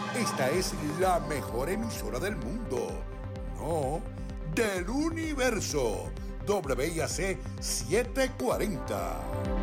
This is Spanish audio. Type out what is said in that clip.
Esta es la mejor emisora del mundo. No, del universo. WIAC 740.